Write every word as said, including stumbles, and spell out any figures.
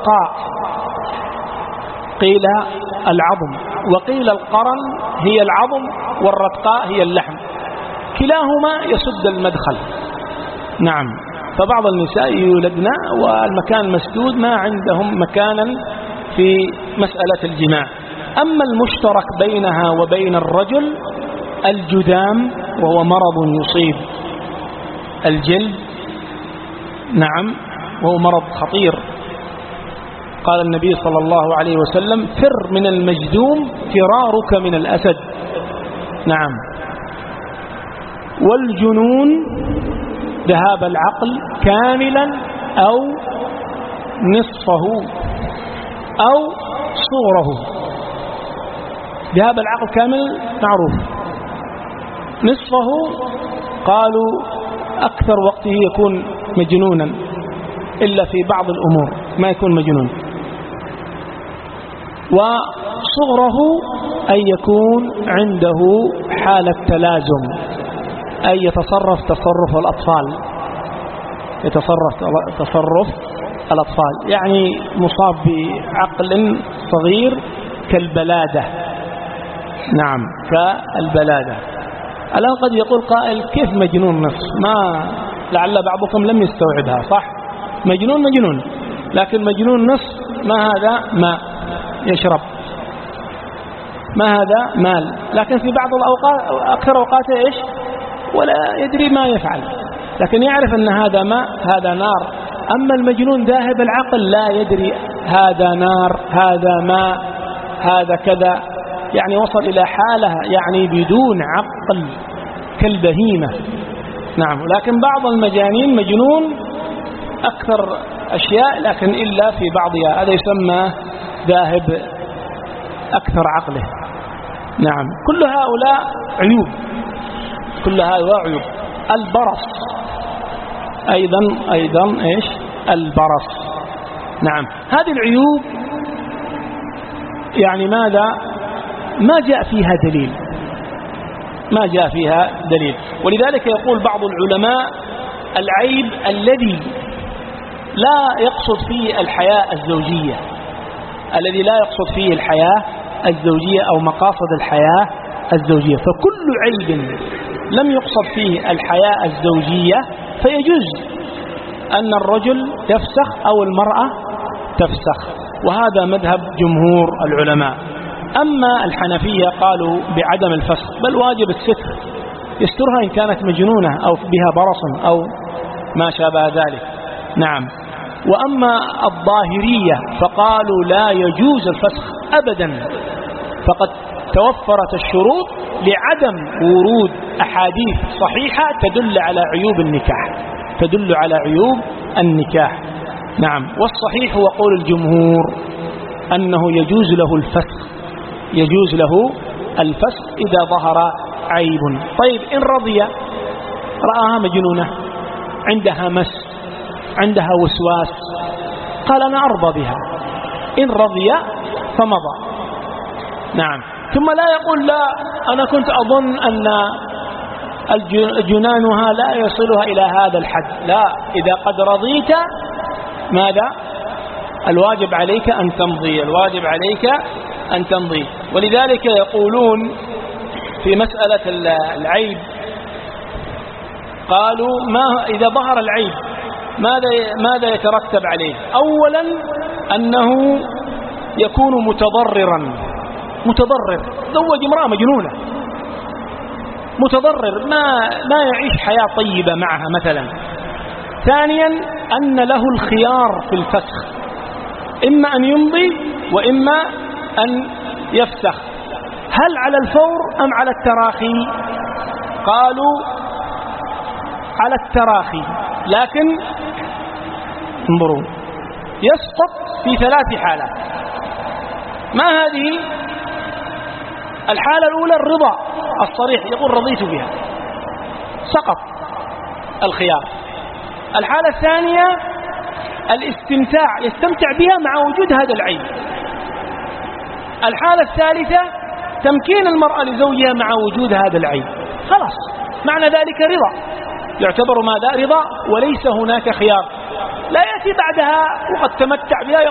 الرتقاء، قيل العظم، وقيل القرن هي العظم والرتقاء هي اللحم، كلاهما يسد المدخل. نعم. فبعض النساء يولدن والمكان مسدود، ما عندهم مكانا في مسألة الجماع. أما المشترك بينها وبين الرجل الجذام، وهو مرض يصيب الجلد. نعم. وهو مرض خطير. قال النبي صلى الله عليه وسلم: فر من المجذوم فرارك من الأسد. نعم. والجنون ذهاب العقل كاملا أو نصفه أو صوره. ذهاب العقل كامل معروف، نصفه قالوا أكثر وقته يكون مجنونا، إلا في بعض الأمور ما يكون مجنون. وصغره أن يكون عنده حالة تلازم، أي يتصرف تصرف الأطفال، يتصرف تصرف الأطفال، يعني مصاب بعقل صغير كالبلادة. نعم، كالبلادة. الآن قد يقول قائل: كيف مجنون نصف؟ ما لعل بعضكم لم يستوعبها. صح، مجنون مجنون، لكن مجنون نصف ما هذا ماء يشرب، ما هذا مال، لكن في بعض الأوقات أكثر أوقاته إيش؟ ولا يدري ما يفعل، لكن يعرف أن هذا ماء هذا نار. أما المجنون ذاهب العقل لا يدري هذا نار هذا ماء هذا كذا، يعني وصل إلى حالة يعني بدون عقل كالبهيمة. نعم. لكن بعض المجانين مجنون أكثر أشياء، لكن إلا في بعضها، هذا يسمى ذاهب أكثر عقله. نعم. كل هؤلاء عيوب، كل هؤلاء عيوب. البرص أيضا أيضا إيش؟ البرص. نعم. هذه العيوب يعني ماذا؟ ما جاء فيها دليل، ما جاء فيها دليل. ولذلك يقول بعض العلماء: العيب الذي لا يقصد فيه الحياة الزوجية، الذي لا يقصد فيه الحياة الزوجية أو مقاصد الحياة الزوجية. فكل عيب لم يقصد فيه الحياة الزوجية فيجوز أن الرجل يفسخ أو المرأة تفسخ، وهذا مذهب جمهور العلماء. أما الحنفية قالوا بعدم الفسخ، بل واجب الستر، يسترها إن كانت مجنونة أو بها برص أو ما شابه ذلك. نعم. وأما الظاهرية فقالوا لا يجوز الفسخ أبدا، فقد توفرت الشروط لعدم ورود أحاديث صحيحة تدل على عيوب النكاح، تدل على عيوب النكاح. نعم. والصحيح هو قول الجمهور أنه يجوز له الفسخ، يجوز له الفسخ إذا ظهر عيب. طيب إن رضي، رآها مجنونة، عندها مس، عندها وسواس، قال أنا أرضى بها، إن رضي فمضى. نعم. ثم لا يقول: لا أنا كنت أظن أن جنانها لا يصلها إلى هذا الحد. لا، إذا قد رضيت ماذا؟ الواجب عليك أن تمضي، الواجب عليك أن تمضي. ولذلك يقولون في مسألة العيب، قالوا ما إذا ظهر العيب ماذا ماذا يترتب عليه؟ أولا أنه يكون متضررا، متضرر، زوج امرأة مجنونة، متضرر، ما ما يعيش حياة طيبة معها مثلا. ثانيا أن له الخيار في الفسخ، إما أن يمضي وإما أن يفسخ. هل على الفور أم على التراخي؟ قالوا على التراخي، لكن انظروا يسقط في ثلاث حالات. ما هذه؟ الحالة الأولى الرضا الصريح، يقول رضيت بها، سقط الخيار. الحالة الثانية الاستمتاع، يستمتع بها مع وجود هذا العيب. الحالة الثالثة تمكين المرأة لزوجها مع وجود هذا العيب. خلاص، معنى ذلك رضا، يعتبر ماذا؟ رضا، وليس هناك خيار. لا يأتي بعدها وقد تمتع بها